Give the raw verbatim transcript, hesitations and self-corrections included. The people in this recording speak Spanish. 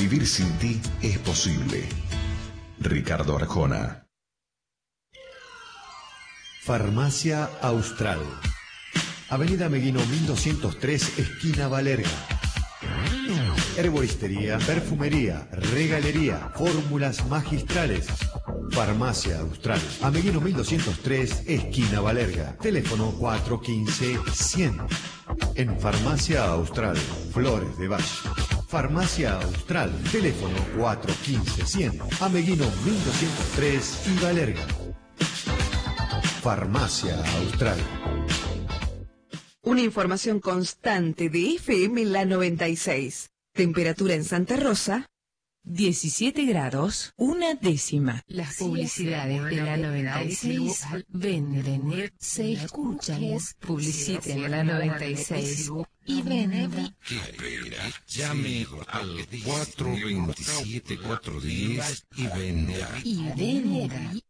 Vivir sin ti es posible. Ricardo Arjona. Farmacia Austral. Avenida Meguino mil doscientos tres, esquina Valerga. Herboristería, perfumería, regalería, fórmulas magistrales. Farmacia Austral. Ameguino mil doscientos tres, esquina Valerga. Teléfono cuatro uno cinco, cien. En Farmacia Austral, Flores de Valle. Farmacia Austral. Teléfono cuatro uno cinco, cien. Ameguino mil doscientos tres y Valerga. Farmacia Austral. Una información constante de F M La noventa y seis. Temperatura en Santa Rosa, diecisiete grados, una décima. Las publicidades de la noventa y seis venden, se escuchan, publiciten en la noventa y seis y venden. ¿Qué espera? Llame al cuatro dos siete, cuatro uno cero y venda. Y venda.